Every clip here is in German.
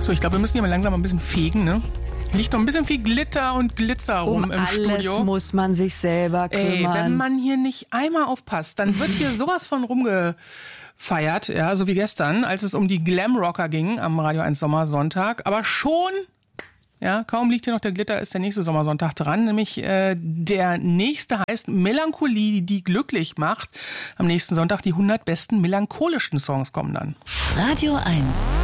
So, ich glaube, wir müssen hier mal langsam ein bisschen fegen, ne? Liegt noch ein bisschen viel Glitter und Glitzer rum im Studio. Alles muss man sich selber kümmern. Ey, wenn man hier nicht einmal aufpasst, dann wird hier sowas von rumgefeiert, ja, so wie gestern, als es um die Glamrocker ging am Radio 1 Sommersonntag. Aber schon, ja, kaum liegt hier noch der Glitter, ist der nächste Sommersonntag dran. Nämlich der nächste heißt Melancholie, die glücklich macht. Am nächsten Sonntag die 100 besten melancholischen Songs kommen dann. Radio 1.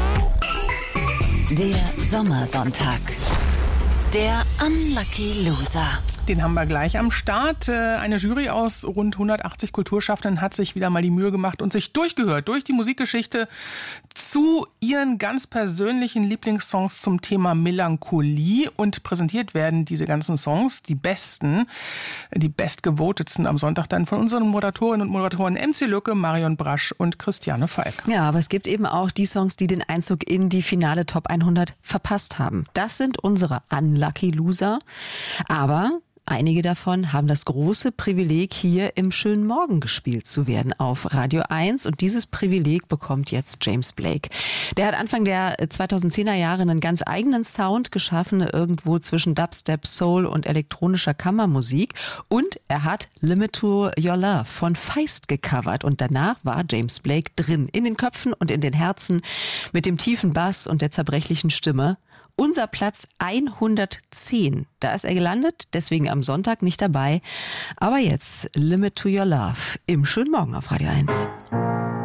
Der Sommersonntag. Der Unlucky Loser. Den haben wir gleich am Start. Eine Jury aus rund 180 Kulturschaffenden hat sich wieder mal die Mühe gemacht und sich durchgehört durch die Musikgeschichte zu ihren ganz persönlichen Lieblingssongs zum Thema Melancholie. Und präsentiert werden diese ganzen Songs, die besten, die bestgevotetsten am Sonntag dann von unseren Moderatorinnen und Moderatoren MC Lücke, Marion Brasch und Christiane Falk. Ja, aber es gibt eben auch die Songs, die den Einzug in die finale Top 100 verpasst haben. Das sind unsere Unlucky Loser. Aber einige davon haben das große Privileg, hier im schönen Morgen gespielt zu werden auf Radio 1. Und dieses Privileg bekommt jetzt James Blake. Der hat Anfang der 2010er Jahre einen ganz eigenen Sound geschaffen, irgendwo zwischen Dubstep, Soul und elektronischer Kammermusik. Und er hat Limit to Your Love von Feist gecovert. Und danach war James Blake drin, in den Köpfen und in den Herzen, mit dem tiefen Bass und der zerbrechlichen Stimme. Unser Platz 110. Da ist er gelandet, deswegen am Sonntag nicht dabei. Aber jetzt Limit to Your Love im schönen Morgen auf Radio 1.